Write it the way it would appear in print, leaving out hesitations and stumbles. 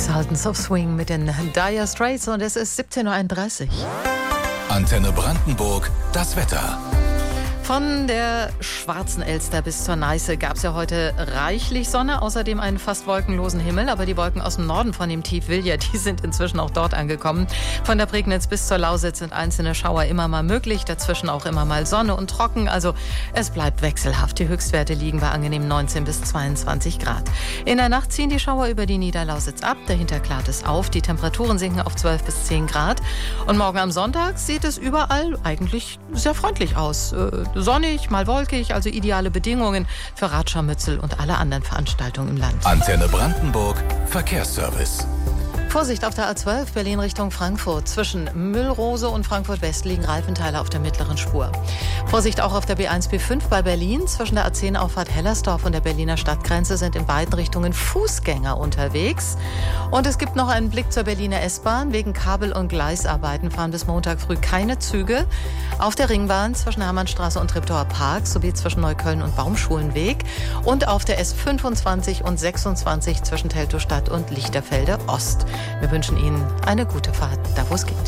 Sultans of Swing mit den Dire Straits und es ist 17:31 Uhr. Antenne Brandenburg, das Wetter. Von der Schwarzen Elster bis zur Neiße gab es ja heute reichlich Sonne, außerdem einen fast wolkenlosen Himmel. Aber die Wolken aus dem Norden von dem Tief Vilja, die sind inzwischen auch dort angekommen. Von der Prignitz bis zur Lausitz sind einzelne Schauer immer mal möglich, dazwischen auch immer mal Sonne und trocken. Also es bleibt wechselhaft. Die Höchstwerte liegen bei angenehm 19 bis 22 Grad. In der Nacht ziehen die Schauer über die Niederlausitz ab, dahinter klart es auf. Die Temperaturen sinken auf 12 bis 10 Grad. Und morgen am Sonntag sieht es überall eigentlich sehr freundlich aus. Sonnig, mal wolkig, also ideale Bedingungen für Radscharmützel und alle anderen Veranstaltungen im Land. Antenne Brandenburg, Verkehrsservice. Vorsicht auf der A12 Berlin Richtung Frankfurt. Zwischen Müllrose und Frankfurt West liegen Reifenteile auf der mittleren Spur. Vorsicht auch auf der B1 B5 bei Berlin. Zwischen der A10 Auffahrt Hellersdorf und der Berliner Stadtgrenze sind in beiden Richtungen Fußgänger unterwegs. Und es gibt noch einen Blick zur Berliner S-Bahn. Wegen Kabel- und Gleisarbeiten fahren bis Montag früh keine Züge. Auf der Ringbahn zwischen Hermannstraße und Treptower Park sowie zwischen Neukölln und Baumschulenweg. Und auf der S25 und 26 zwischen Teltowstadt und Lichterfelde Ost. Wir wünschen Ihnen eine gute Fahrt, da wo es geht.